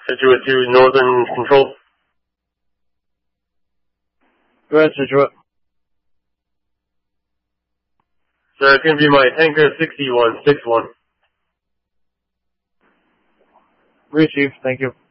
Situate to Northern Control. Go ahead, Situate. Sir, it's going to be my Tanker 6161. Received, thank you.